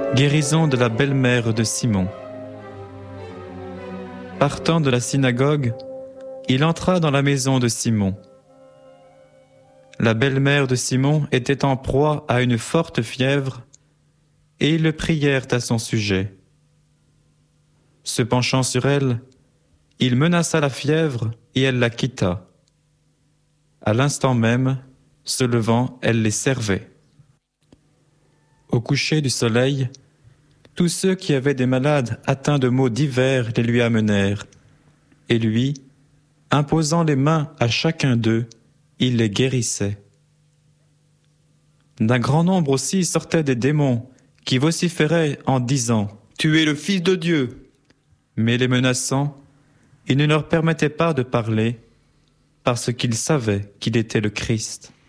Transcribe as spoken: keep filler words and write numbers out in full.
Guérison de la belle-mère de Simon. Partant de la synagogue, il entra dans la maison de Simon. La belle-mère de Simon était en proie à une forte fièvre, et ils le prièrent à son sujet. Se penchant sur elle, il menaça la fièvre et elle la quitta. À l'instant même, se levant, elle les servait. Au coucher du soleil, tous ceux qui avaient des malades atteints de maux divers les lui amenèrent, et lui, imposant les mains à chacun d'eux, il les guérissait. D'un grand nombre aussi sortaient des démons, qui vociféraient en disant « Tu es le Fils de Dieu !» Mais les menaçant, il ne leur permettait pas de parler, parce qu'ils savaient qu'il était le Christ.